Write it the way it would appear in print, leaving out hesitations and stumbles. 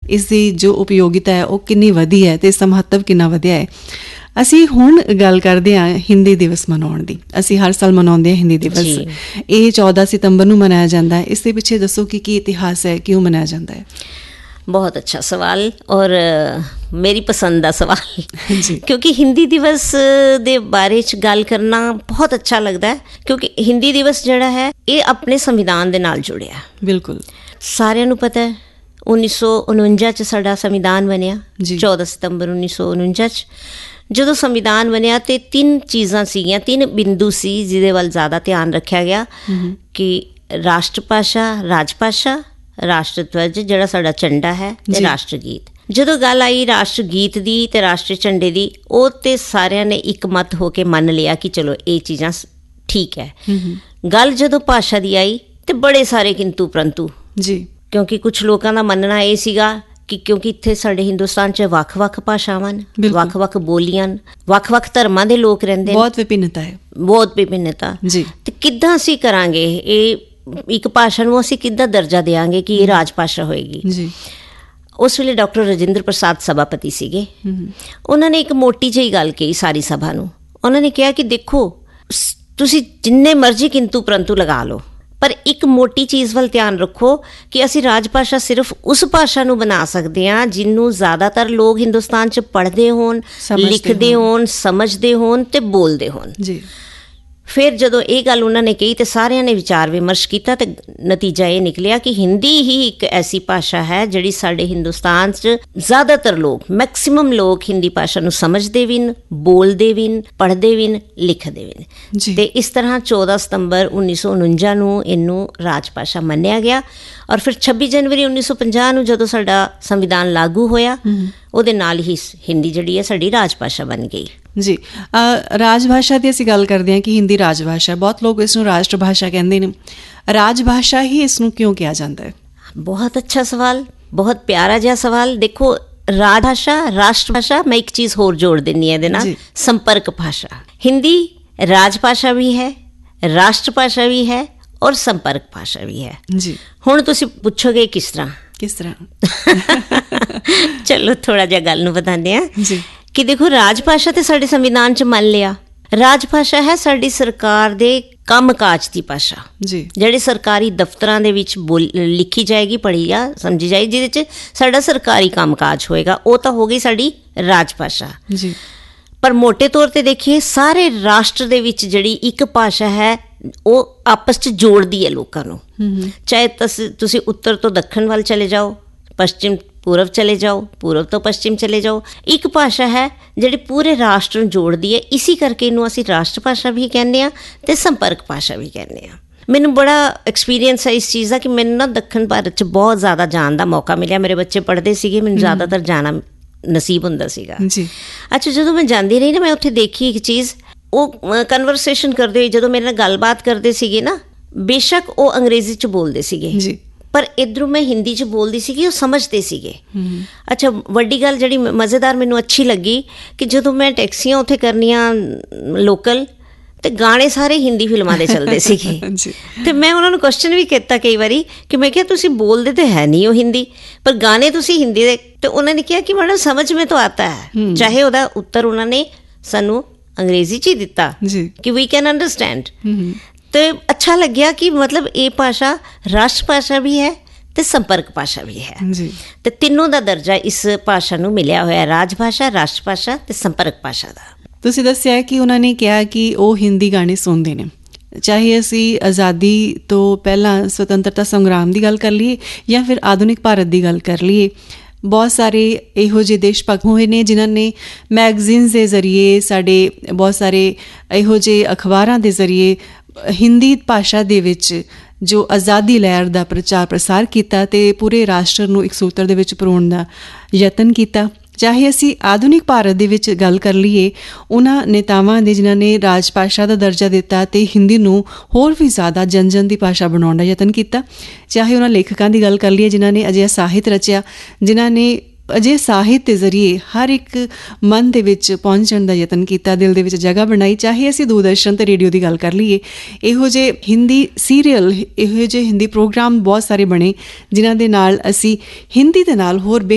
ਇਸ ਦੀ ਜੋ ਉਪਯੋਗਤਾ ਹੈ ਉਹ ਕਿੰਨੀ ਵਧੀ ਹੈ ਅਤੇ ਇਸ ਦਾ ਮਹੱਤਵ ਕਿੰਨਾ ਵਧਿਆ ਹੈ। ਅਸੀਂ ਹੁਣ ਗੱਲ ਕਰਦੇ ਹਾਂ ਹਿੰਦੀ ਦਿਵਸ ਮਨਾਉਣ ਦੀ। ਅਸੀਂ ਹਰ ਸਾਲ ਮਨਾਉਂਦੇ ਹਾਂ ਹਿੰਦੀ ਦਿਵਸ। ਇਹ 14 ਸਤੰਬਰ ਨੂੰ ਮਨਾਇਆ ਜਾਂਦਾ ਹੈ। ਇਸ ਦੇ ਪਿੱਛੇ ਦੱਸੋ ਕਿ ਕੀ ਇਤਿਹਾਸ ਹੈ, ਕਿਉਂ ਮਨਾਇਆ ਜਾਂਦਾ ਹੈ? ਬਹੁਤ ਅੱਛਾ ਸਵਾਲ ਔਰ ਮੇਰੀ ਪਸੰਦ ਦਾ ਸਵਾਲ ਕਿਉਂਕਿ ਹਿੰਦੀ ਦਿਵਸ ਦੇ ਬਾਰੇ 'ਚ ਗੱਲ ਕਰਨਾ ਬਹੁਤ ਅੱਛਾ ਲੱਗਦਾ ਹੈ ਕਿਉਂਕਿ ਹਿੰਦੀ ਦਿਵਸ ਜਿਹੜਾ ਹੈ ਇਹ ਆਪਣੇ ਸੰਵਿਧਾਨ ਦੇ ਨਾਲ ਜੁੜਿਆ। ਬਿਲਕੁਲ ਸਾਰਿਆਂ ਨੂੰ ਪਤਾ ਹੈ 1949 'ਚ ਸਾਡਾ ਸੰਵਿਧਾਨ ਬਣਿਆ, 14 ਸਤੰਬਰ 1949 'ਚ ਜਦੋਂ ਸੰਵਿਧਾਨ ਬਣਿਆ ਤੇ 3 ਚੀਜ਼ਾਂ ਸੀਗੀਆਂ, 3 ਬਿੰਦੂ ਸੀ ਜਿਹਦੇ ਵੱਲ ਜ਼ਿਆਦਾ ਧਿਆਨ ਰੱਖਿਆ ਗਿਆ ਕਿ ਰਾਸ਼ਟਰ ਭਾਸ਼ਾ, ਰਾਜ ਭਾਸ਼ਾ, ਰਾਸ਼ਟਰ ਧਵਜ ਜਿਹੜਾ ਸਾਡਾ ਝੰਡਾ ਹੈ ਤੇ ਰਾਸ਼ਟਰ ਗੀਤ। ਜਦੋਂ ਗੱਲ ਆਈ ਰਾਸ਼ਟਰ ਗੀਤ ਦੀ ਤੇ ਰਾਸ਼ਟਰੀ ਝੰਡੇ ਦੀ, ਉਹ ਤੇ ਸਾਰਿਆਂ ਨੇ ਇੱਕ ਮਤ ਹੋ ਕੇ ਮੰਨ ਲਿਆ ਕਿ ਚਲੋ ਇਹ ਚੀਜ਼ਾਂ ਠੀਕ ਹੈ। ਗੱਲ ਜਦੋਂ ਭਾਸ਼ਾ ਦੀ ਆਈ ਤੇ ਬੜੇ ਸਾਰੇ ਕਿੰਤੂ ਪ੍ਰੰਤੂ ਜੀ, ਕਿਉਂਕਿ ਕੁਛ ਲੋਕਾਂ ਦਾ ਮੰਨਣਾ ਇਹ ਸੀਗਾ ਕਿ ਕਿਉਂਕਿ ਇੱਥੇ ਸਾਡੇ ਹਿੰਦੁਸਤਾਨ 'ਚ ਵੱਖ-ਵੱਖ ਭਾਸ਼ਾਵਾਂ ਨੇ, ਵੱਖ-ਵੱਖ ਬੋਲੀਆਂ, ਵੱਖ-ਵੱਖ ਧਰਮਾਂ ਦੇ ਲੋਕ ਰਹਿੰਦੇ, ਬਹੁਤ ਵਿਭਿੰਨਤਾ ਹੈ, ਬਹੁਤ ਵਿਭਿੰਨਤਾ ਜੀ। ਤੇ ਕਿੱਦਾਂ ਅਸੀਂ ਕਰਾਂਗੇ ਇਹ ਇੱਕ ਭਾਸ਼ਾ ਨੂੰ ਅਸੀਂ ਕਿੱਦਾਂ ਦਰਜਾ ਦਿਆਂਗੇ ਕਿ ਇਹ ਰਾਜ ਭਾਸ਼ਾ ਹੋਏਗੀ ਜੀ। ਉਸ ਵੇਲੇ ਡਾਕਟਰ ਰਾਜਿੰਦਰ ਪ੍ਰਸਾਦ ਸਭਾਪਤੀ ਸੀਗੇ। ਉਹਨਾਂ ਨੇ ਇੱਕ ਮੋਟੀ ਜਿਹੀ ਗੱਲ ਕਹੀ ਸਾਰੀ ਸਭਾ ਨੂੰ। ਉਹਨਾਂ ਨੇ ਕਿਹਾ ਕਿ ਦੇਖੋ ਤੁਸੀਂ ਜਿੰਨੇ ਮਰਜ਼ੀ ਕਿੰਤੂ ਪ੍ਰੰਤੂ ਲਗਾ ਲਓ ਪਰ ਇੱਕ ਮੋਟੀ ਚੀਜ਼ ਵੱਲ ਧਿਆਨ ਰੱਖੋ ਕਿ ਅਸੀਂ ਰਾਜ ਭਾਸ਼ਾ ਸਿਰਫ ਉਸ ਭਾਸ਼ਾ ਨੂੰ ਬਣਾ ਸਕਦੇ ਹਾਂ ਜਿਹਨੂੰ ਜ਼ਿਆਦਾਤਰ ਲੋਕ ਹਿੰਦੁਸਤਾਨ 'ਚ ਪੜ੍ਹਦੇ ਹੋਣ, ਲਿਖਦੇ ਹੋਣ, ਸਮਝਦੇ ਹੋਣ ਤੇ ਬੋਲਦੇ ਹੋਣ ਜੀ। ਫਿਰ ਜਦੋਂ ਇਹ ਗੱਲ ਉਹਨਾਂ ਨੇ ਕਹੀ ਤੇ ਸਾਰਿਆਂ ਨੇ ਵਿਚਾਰ ਵਿਮਰਸ਼ ਕੀਤਾ ਤੇ ਨਤੀਜਾ ਇਹ ਨਿਕਲਿਆ ਕਿ ਹਿੰਦੀ ਹੀ ਇੱਕ ਐਸੀ ਭਾਸ਼ਾ ਹੈ ਜਿਹੜੀ ਸਾਡੇ ਹਿੰਦੁਸਤਾਨ 'ਚ ਜ਼ਿਆਦਾਤਰ ਲੋਕ, ਮੈਕਸੀਮਮ ਲੋਕ ਹਿੰਦੀ ਭਾਸ਼ਾ ਨੂੰ ਸਮਝਦੇ ਵੀ ਨੇ, ਬੋਲਦੇ ਵੀ ਨੇ, ਪੜ੍ਹਦੇ ਵੀ ਨੇ, ਲਿਖਦੇ ਵੀ ਨੇ। ਤੇ ਇਸ ਤਰ੍ਹਾਂ 14 ਸਤੰਬਰ 1949 ਨੂੰ ਇਹਨੂੰ ਰਾਜ ਭਾਸ਼ਾ ਮੰਨਿਆ ਗਿਆ ਔਰ ਫਿਰ 26 ਜਨਵਰੀ 1950 ਨੂੰ ਜਦੋਂ ਸਾਡਾ ਸੰਵਿਧਾਨ ਲਾਗੂ ਹੋਇਆ ਉਹਦੇ ਨਾਲ ਹੀ ਹਿੰਦੀ ਜਿਹੜੀ ਹੈ ਸਾਡੀ ਰਾਜ ਭਾਸ਼ਾ ਬਣ ਗਈ ਜੀ। ਰਾਜ ਭਾਸ਼ਾ ਦੀ ਅਸੀਂ ਗੱਲ ਕਰਦੇ ਹਾਂ ਕਿ ਹਿੰਦੀ ਰਾਜ ਭਾਸ਼ਾ, ਬਹੁਤ ਲੋਕ ਇਸ ਨੂੰ ਰਾਸ਼ਟਰ ਭਾਸ਼ਾ ਕਹਿੰਦੇ ਨੇ। ਰਾਜ ਭਾਸ਼ਾ ਹੀ ਇਸ ਨੂੰ ਕਿਉਂ ਕਿਹਾ ਜਾਂਦਾ ਹੈ? ਬਹੁਤ ਅੱਛਾ ਸਵਾਲ, ਬਹੁਤ ਪਿਆਰਾ ਜਿਹਾ ਸਵਾਲ। ਦੇਖੋ ਰਾਜ ਭਾਸ਼ਾ, ਰਾਸ਼ਟਰ ਭਾਸ਼ਾ, ਮੈਂ ਇੱਕ ਚੀਜ਼ ਹੋਰ ਜੋੜ ਦਿੰਦੀ ਹਾਂ ਇਹਦੇ ਨਾਲ, ਸੰਪਰਕ ਭਾਸ਼ਾ। ਹਿੰਦੀ ਰਾਜ ਭਾਸ਼ਾ ਵੀ ਹੈ, ਰਾਸ਼ਟਰ ਭਾਸ਼ਾ ਵੀ ਹੈ ਔਰ ਸੰਪਰਕ ਭਾਸ਼ਾ ਵੀ ਹੈ ਜੀ। ਹੁਣ ਤੁਸੀਂ ਪੁੱਛੋਗੇ ਕਿਸ ਤਰ੍ਹਾਂ ਚਲੋ ਥੋੜਾ ਜਿਹਾ ਗੱਲ ਨੂੰ ਵਧਾਉਂਦੇ ਹਾਂ ਕਿ ਦੇਖੋ ਰਾਜ ਭਾਸ਼ਾ ਤੇ ਸਾਡੇ ਸੰਵਿਧਾਨ 'ਚ ਮੰਨ ਲਿਆ। ਰਾਜ ਭਾਸ਼ਾ ਹੈ ਸਾਡੀ ਸਰਕਾਰ ਦੇ ਕੰਮ ਕਾਜ ਦੀ ਭਾਸ਼ਾ ਜੀ, ਜਿਹੜੇ ਸਰਕਾਰੀ ਦਫ਼ਤਰਾਂ ਦੇ ਵਿੱਚ ਲਿਖੀ ਜਾਏਗੀ, ਪੜ੍ਹੀ ਜਾਂ ਸਮਝੀ ਜਾਏਗੀ, ਜਿਹਦੇ 'ਚ ਸਾਡਾ ਸਰਕਾਰੀ ਕੰਮ ਕਾਜ ਹੋਏਗਾ, ਉਹ ਤਾਂ ਹੋ ਗਈ ਸਾਡੀ ਰਾਜ ਭਾਸ਼ਾ ਜੀ। ਪਰ ਮੋਟੇ ਤੌਰ ਤੇ ਦੇਖੀਏ ਸਾਰੇ ਰਾਸ਼ਟਰ ਦੇ ਵਿੱਚ ਜਿਹੜੀ ਇੱਕ ਭਾਸ਼ਾ ਹੈ ਉਹ ਆਪਸ 'ਚ ਜੋੜਦੀ ਹੈ ਲੋਕਾਂ ਨੂੰ। ਚਾਹੇ ਤੁਸੀਂ ਉੱਤਰ ਤੋਂ ਦੱਖਣ ਵੱਲ ਚਲੇ ਜਾਓ, ਪੱਛਚਿਮ ਪੂਰਬ ਚਲੇ ਜਾਓ, ਪੂਰਬ ਤੋਂ ਪੱਛਚਿਮ ਚਲੇ ਜਾਓ, ਇੱਕ ਭਾਸ਼ਾ ਹੈ ਜਿਹੜੀ ਪੂਰੇ ਰਾਸ਼ਟਰ ਨੂੰ ਜੋੜਦੀ ਹੈ। ਇਸੀ ਕਰਕੇ ਇਹਨੂੰ ਅਸੀਂ ਰਾਸ਼ਟਰ ਭਾਸ਼ਾ ਵੀ ਕਹਿੰਦੇ ਹਾਂ ਤੇ ਸੰਪਰਕ ਭਾਸ਼ਾ ਵੀ ਕਹਿੰਦੇ ਹਾਂ। ਮੈਨੂੰ ਬੜਾ ਐਕਸਪੀਰੀਅੰਸ ਹੈ ਇਸ ਚੀਜ਼ ਦਾ ਕਿ ਮੈਨੂੰ ਨਾ ਦੱਖਣ ਭਾਰਤ 'ਚ ਬਹੁਤ ਜ਼ਿਆਦਾ ਜਾਣ ਦਾ ਮੌਕਾ ਮਿਲਿਆ। ਮੇਰੇ ਬੱਚੇ ਪੜ੍ਹਦੇ ਸੀਗੇ, ਮੈਨੂੰ ਜ਼ਿਆਦਾਤਰ ਜਾਣਾ ਨਸੀਬ ਹੁੰਦਾ ਸੀਗਾ ਜੀ। ਅੱਛਾ, ਜਦੋਂ ਮੈਂ ਜਾਂਦੀ ਰਹੀ ਨਾ, ਮੈਂ ਉੱਥੇ ਦੇਖੀ ਇੱਕ ਚੀਜ਼, ਉਹ ਕਨਵਰਸੇਸ਼ਨ ਕਰਦੇ ਹੋਏ ਜਦੋਂ ਮੇਰੇ ਨਾਲ ਗੱਲਬਾਤ ਕਰਦੇ ਸੀਗੇ ਨਾ, ਬੇਸ਼ੱਕ ਉਹ ਅੰਗਰੇਜ਼ੀ 'ਚ ਬੋਲਦੇ ਸੀਗੇ ਜੀ ਪਰ ਇੱਧਰੋਂ ਮੈਂ ਹਿੰਦੀ 'ਚ ਬੋਲਦੀ ਸੀਗੀ, ਉਹ ਸਮਝਦੇ ਸੀਗੇ। ਅੱਛਾ, ਵੱਡੀ ਗੱਲ ਜਿਹੜੀ ਮਜ਼ੇਦਾਰ ਮੈਨੂੰ ਅੱਛੀ ਲੱਗੀ ਕਿ ਜਦੋਂ ਮੈਂ ਟੈਕਸੀਆਂ ਉੱਥੇ ਕਰਨੀਆਂ ਲੋਕਲ ਤੇ ਗਾਣੇ ਸਾਰੇ ਹਿੰਦੀ ਫਿਲਮਾਂ ਦੇ ਚੱਲਦੇ ਸੀਗੇ ਤੇ ਮੈਂ ਉਹਨਾਂ ਨੂੰ ਕੁਐਸਚਨ ਵੀ ਕੀਤਾ ਕਈ ਵਾਰੀ ਕਿ ਮੈਂ ਕਿਹਾ ਤੁਸੀਂ ਬੋਲਦੇ ਤੇ ਹੈ ਨਹੀਂ ਉਹ ਹਿੰਦੀ, ਪਰ ਗਾਣੇ ਤੁਸੀਂ ਹਿੰਦੀ ਦੇ। ਤੇ ਉਹਨਾਂ ਨੇ ਕਿਹਾ ਕਿ ਮੈਡਮ ਸਮਝ में तो आता है। ਚਾਹੇ ਉਹਦਾ ਉੱਤਰ ਉਹਨਾਂ ਨੇ ਸਾਨੂੰ ਅੰਗਰੇਜ਼ੀ 'ਚ ਹੀ ਦਿੱਤਾ ਕਿ ਵੀ ਕੈਨ ਅੰਡਰਸਟੈਂਡ। ਤੇ ਅੱਛਾ ਲੱਗਿਆ ਕਿ ਮਤਲਬ ਇਹ ਭਾਸ਼ਾ ਰਾਸ਼ਟਰ ਭਾਸ਼ਾ ਵੀ ਹੈ ਤੇ ਸੰਪਰਕ ਭਾਸ਼ਾ ਵੀ ਹੈ ਜੀ। ਤੇ ਤਿੰਨੋਂ ਦਾ ਦਰਜਾ ਇਸ ਭਾਸ਼ਾ ਨੂੰ ਮਿਲਿਆ ਹੋਇਆ, ਰਾਜ ਭਾਸ਼ਾ, ਰਾਸ਼ਟਰ ਭਾਸ਼ਾ ਤੇ ਸੰਪਰਕ ਭਾਸ਼ਾ ਦਾ। ਤੁਸੀਂ ਦੱਸਿਆ ਕਿ ਉਹਨਾਂ ਨੇ ਕਿਹਾ ਕਿ ਉਹ ਹਿੰਦੀ ਗਾਣੇ ਸੁਣਦੇ ਨੇ। ਚਾਹੇ ਅਸੀਂ ਆਜ਼ਾਦੀ ਤੋਂ ਪਹਿਲਾਂ ਸੁਤੰਤਰਤਾ ਸੰਗਰਾਮ ਦੀ ਗੱਲ ਕਰ ਲਈਏ ਜਾਂ ਫਿਰ ਆਧੁਨਿਕ ਭਾਰਤ ਦੀ ਗੱਲ ਕਰ ਲਈਏ, ਬਹੁਤ ਸਾਰੇ ਇਹੋ ਜਿਹੇ ਦੇਸ਼ ਭਗਤ ਹੋਏ ਨੇ ਜਿਨ੍ਹਾਂ ਨੇ ਮੈਗਜ਼ੀਨਸ ਦੇ ਜ਼ਰੀਏ, ਸਾਡੇ ਬਹੁਤ ਸਾਰੇ ਇਹੋ ਜਿਹੇ ਅਖਬਾਰਾਂ ਦੇ ਜ਼ਰੀਏ ਹਿੰਦੀ ਭਾਸ਼ਾ ਦੇ ਵਿੱਚ ਜੋ ਆਜ਼ਾਦੀ ਲਹਿਰ ਦਾ ਪ੍ਰਚਾਰ ਪ੍ਰਸਾਰ ਕੀਤਾ ਅਤੇ ਪੂਰੇ ਰਾਸ਼ਟਰ ਨੂੰ ਇੱਕ ਸੂਤਰ ਦੇ ਵਿੱਚ ਪਰੋਣ ਦਾ ਯਤਨ ਕੀਤਾ। ਚਾਹੇ ਅਸੀਂ ਆਧੁਨਿਕ ਭਾਰਤ ਦੇ ਵਿੱਚ ਗੱਲ ਕਰ ਲਈਏ, ਉਹਨਾਂ ਨੇਤਾਵਾਂ ਦੇ ਜਿਨ੍ਹਾਂ ਨੇ ਰਾਜ ਭਾਸ਼ਾ ਦਾ ਦਰਜਾ ਦਿੱਤਾ ਅਤੇ ਹਿੰਦੀ ਨੂੰ ਹੋਰ ਵੀ ਜ਼ਿਆਦਾ ਜਨ ਦੀ ਭਾਸ਼ਾ ਬਣਾਉਣ ਦਾ ਯਤਨ ਕੀਤਾ। ਚਾਹੇ ਉਹਨਾਂ ਲੇਖਕਾਂ ਦੀ ਗੱਲ ਕਰ ਲਈਏ ਜਿਨ੍ਹਾਂ ਨੇ ਅਜਿਹਾ ਸਾਹਿਤ ਰਚਿਆ, ਜਿਨ੍ਹਾਂ ਨੇ ਅਜਿਹੇ ਸਾਹਿਤ ਦੇ ਜ਼ਰੀਏ ਹਰ ਇੱਕ ਮਨ ਦੇ ਵਿੱਚ ਪਹੁੰਚਣ ਦਾ ਯਤਨ ਕੀਤਾ, ਦਿਲ ਦੇ ਵਿੱਚ ਜਗ੍ਹਾ ਬਣਾਈ। ਚਾਹੇ ਅਸੀਂ ਦੂਰਦਰਸ਼ਨ ਅਤੇ ਰੇਡੀਓ ਦੀ ਗੱਲ ਕਰ ਲਈਏ, ਇਹੋ ਜਿਹੇ ਹਿੰਦੀ ਸੀਰੀਅਲ, ਇਹੋ ਜਿਹੇ ਹਿੰਦੀ ਪ੍ਰੋਗਰਾਮ ਬਹੁਤ ਸਾਰੇ ਬਣੇ ਜਿਨ੍ਹਾਂ ਦੇ ਨਾਲ ਅਸੀਂ ਹਿੰਦੀ ਦੇ ਨਾਲ ਹੋਰ